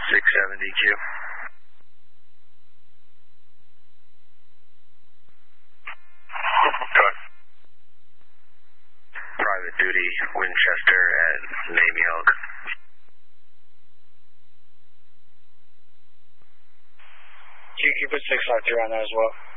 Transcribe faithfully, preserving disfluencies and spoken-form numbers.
six seven D Q. Go ahead. Private duty, Winchester at Name Yelk. You, you put six five three on that as well.